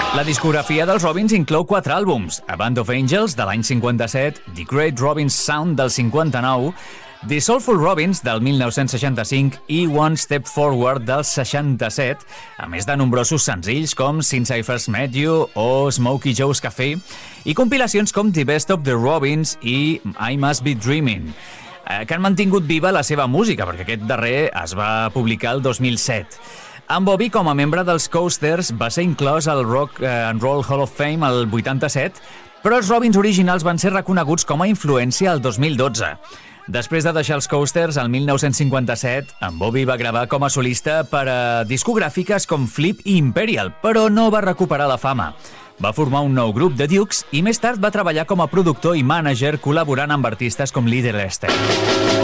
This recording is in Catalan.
La discografia dels Robins inclou 4 àlbums: A Band of Angels, de l'any 57, The Great Robins Sound, del 59, The Soulful Robins, del 1965, i One Step Forward, del 67, a més de nombrosos senzills com Since I First Met You o Smokey Joe's Café, i compilacions com The Best of the Robins i I Must Be Dreaming, que han mantingut viva la seva música, perquè aquest darrer es va publicar el 2007. En Bobby, com a membre dels Coasters, va ser inclòs al Rock and Roll Hall of Fame el 87, però els Robins originals van ser reconeguts com a influència el 2012. Després de deixar els Coasters, el 1957, en Bobby va gravar com a solista per a discogràfiques com Flip i Imperial, però no va recuperar la fama. Va formar un nou grup, The Dukes, i més tard va treballar com a productor i mànager col·laborant amb artistes com Little Esther.